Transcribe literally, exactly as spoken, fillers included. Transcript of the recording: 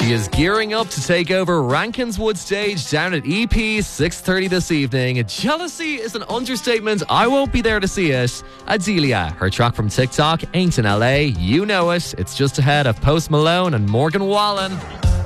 She is gearing up to take over Rankin's Wood stage down at E P six thirty this evening. Jealousy is an understatement. I won't be there to see it. Adelia, her track from TikTok, Ain't in L A. You know it. It's just ahead of Post Malone and Morgan Wallen.